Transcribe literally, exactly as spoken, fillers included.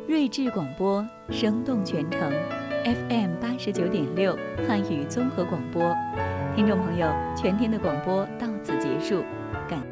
睿智广播，生动全程 F M 八十九点六汉语综合广播。听众朋友，全天的广播到此结束，感